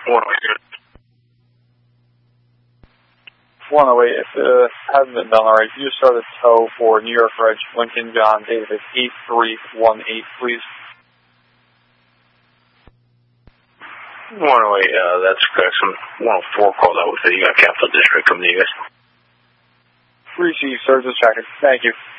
108, if it hasn't been done already, can you start a tow for New York Reg Lincoln John David 8318, please? 108, that's correct. Some 104 called out with it. You got Capital District coming to you guys. Receive, sir, just checking. Thank you.